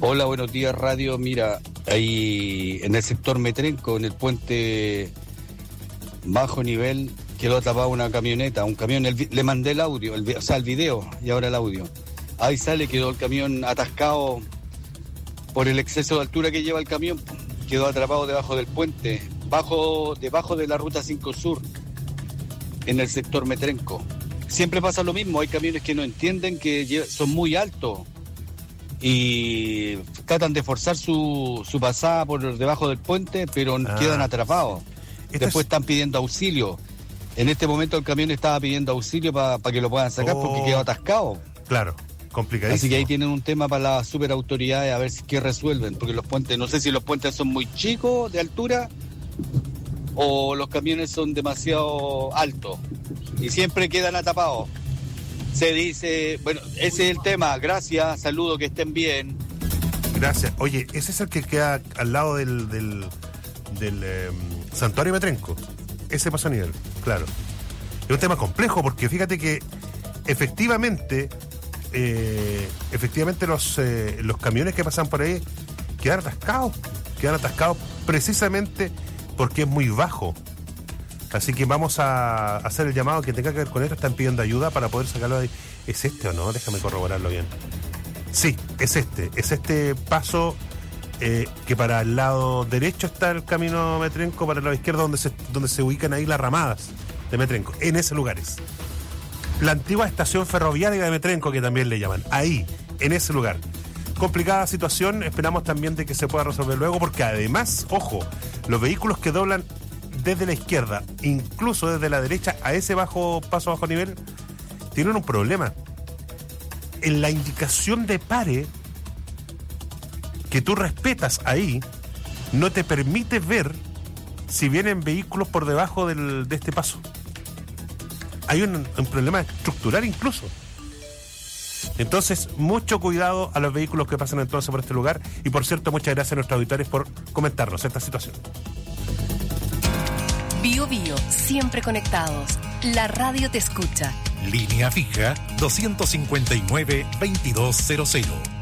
Hola, buenos días, radio. Mira, ahí en el sector Metrenco, en el puente bajo nivel, quedó atrapada una camioneta, un camión. Le mandé el audio, el video y ahora el audio. Ahí sale, quedó el camión atascado por el exceso de altura que lleva el camión. Quedó atrapado debajo del puente, debajo de la ruta 5 Sur, en el sector Metrenco. Siempre pasa lo mismo, hay camiones que no entienden que son muy altos y tratan de forzar su pasada por debajo del puente, pero quedan atrapados. Después están pidiendo auxilio. En este momento el camión estaba pidiendo auxilio para que lo puedan sacar porque quedó atascado. Claro, complicadísimo. Así que ahí tienen un tema para las superautoridades a ver qué resuelven, porque los puentes, no sé si los puentes son muy chicos de altura o los camiones son demasiado altos y siempre quedan atrapados. Se dice, bueno, ese es el tema. Gracias, saludos, que estén bien. Gracias. Oye, ese es el que queda al lado del Santuario Metrenco. Ese paso a nivel, claro. Es un tema complejo porque fíjate que efectivamente los camiones que pasan por ahí quedan atascados precisamente porque es muy bajo. Así que vamos a hacer el llamado que tenga que ver con esto. Están pidiendo ayuda para poder sacarlo de ahí. ¿Es este o no? Déjame corroborarlo bien. Sí, es este paso que para el lado derecho está el camino Metrenco, para el lado izquierdo donde se ubican ahí las ramadas de Metrenco. En ese lugar es. La antigua estación ferroviaria de Metrenco, que también le llaman. Ahí, en ese lugar. Complicada situación, esperamos también de que se pueda resolver luego, porque además, ojo, los vehículos que doblan desde la izquierda, incluso desde la derecha, a ese paso bajo nivel, tienen un problema. En la indicación de pare que tú respetas ahí, no te permite ver si vienen vehículos por debajo de este paso. Hay un problema estructural incluso. Entonces, mucho cuidado a los vehículos que pasan entonces por este lugar. Y por cierto, muchas gracias a nuestros auditores por comentarnos esta situación. Bio Bio, siempre conectados. La radio te escucha. Línea fija 259-2200.